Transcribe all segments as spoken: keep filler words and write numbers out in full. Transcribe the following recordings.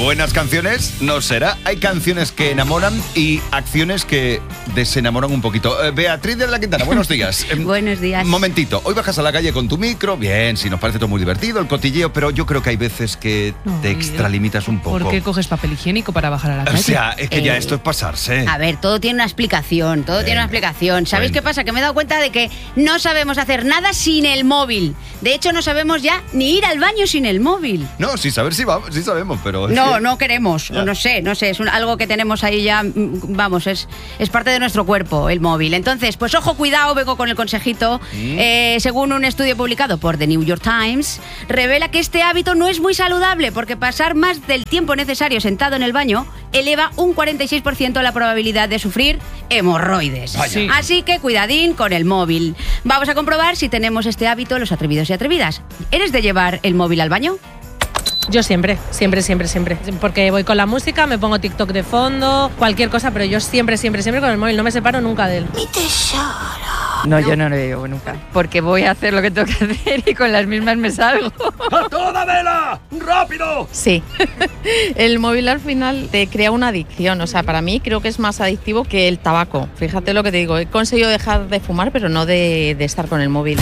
buenas canciones no será. Hay canciones que enamoran y acciones que desenamoran un poquito. Eh, Beatriz de la Quintana, buenos días. Eh, Buenos días. Momentito, hoy bajas a la calle con tu micro, bien, si nos parece todo muy divertido, el cotilleo, pero yo creo que hay veces que No, te y- extralimitas un poco. ¿Por qué coges papel higiénico para bajar a la O calle? sea, es que ya Eh, esto es pasarse. A ver, todo tiene una explicación, todo tiene una explicación. ¿Sabéis Bueno. qué pasa? Que me he dado cuenta de que no sabemos hacer nada sin el móvil. De hecho, no sabemos ya ni ir al baño sin el móvil. No, sin saber si vamos, sí sabemos, pero... es No, que- no queremos, Ya. o no sé, no sé, es un- algo que tenemos ahí ya, mm, vamos, es, es parte de nuestro cuerpo, el móvil. Entonces, pues ojo, cuidado, vengo con el consejito. Mm. Eh, según un estudio publicado por The New York Times, revela que este hábito no es muy saludable porque pasar más del tiempo necesario sentado en el baño eleva un cuarenta y seis por ciento la probabilidad de sufrir hemorroides. Vaya. Sí. Así que cuidadín con el móvil. Vamos a comprobar si tenemos este hábito los atrevidos y atrevidas. ¿Eres de llevar el móvil al baño? Yo siempre, siempre, siempre, siempre. Porque voy con la música, me pongo TikTok de fondo, cualquier cosa, pero yo siempre, siempre, siempre con el móvil. No me separo nunca de él. No, yo no lo llevo nunca, porque voy a hacer lo que tengo que hacer y con las mismas me salgo. ¡A toda vela! ¡Rápido! Sí, el móvil al final te crea una adicción, o sea, para mí creo que es más adictivo que el tabaco. Fíjate lo que te digo, he conseguido dejar de fumar, pero no de, de estar con el móvil.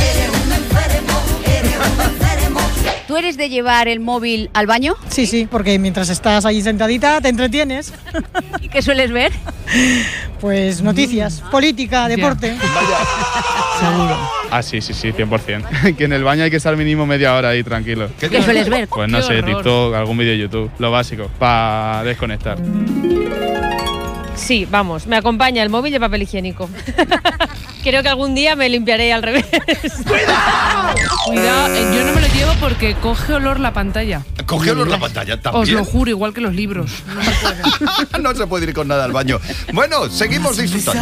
¿Tú eres de llevar el móvil al baño? Sí, sí, porque mientras estás allí sentadita te entretienes. ¿Y qué sueles ver? Pues noticias, política, deporte. Seguro. Ah, sí, sí, sí, cien por ciento. Que en el baño hay que estar mínimo media hora ahí tranquilo. ¿Qué ¿Qué sueles ver? Pues no Qué sé, horror. TikTok, algún vídeo de YouTube, lo básico, para desconectar. Sí, vamos, me acompaña el móvil y el papel higiénico. Creo que algún día me limpiaré al revés. Cuidado, eh, yo no me lo llevo porque coge olor la pantalla. Coge olor la pantalla también. Os lo juro, igual que los libros. No se puede. No se puede ir con nada al baño. Bueno, seguimos disfrutando.